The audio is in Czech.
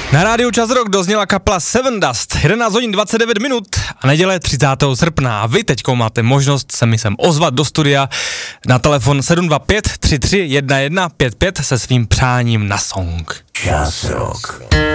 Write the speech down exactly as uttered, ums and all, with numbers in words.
Na rádiu Čas Rock dozněla kapela Seven Dust, jedenáct hodin dvacet devět minut a neděle třicátého srpna. A vy teďko máte možnost se mi sem ozvat do studia na telefon sedm dva pět tři tři jedna jedna pět pět se svým přáním na song. Čas Rock.